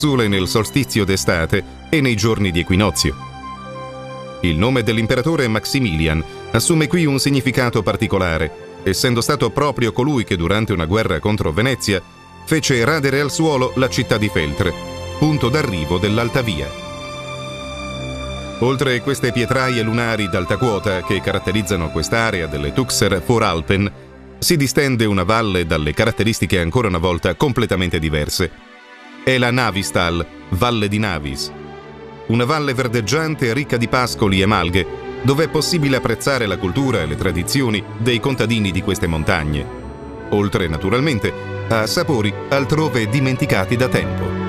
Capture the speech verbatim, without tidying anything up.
sole nel solstizio d'estate e nei giorni di equinozio. Il nome dell'imperatore Maximilian assume qui un significato particolare, essendo stato proprio colui che durante una guerra contro Venezia fece radere al suolo la città di Feltre, punto d'arrivo dell'Alta Via. Oltre queste pietraie lunari d'alta quota che caratterizzano quest'area delle Tuxer Voralpen, si distende una valle dalle caratteristiche ancora una volta completamente diverse. È la Navistal, Valle di Navis. Una valle verdeggiante e ricca di pascoli e malghe, dove è possibile apprezzare la cultura e le tradizioni dei contadini di queste montagne, oltre naturalmente a sapori altrove dimenticati da tempo.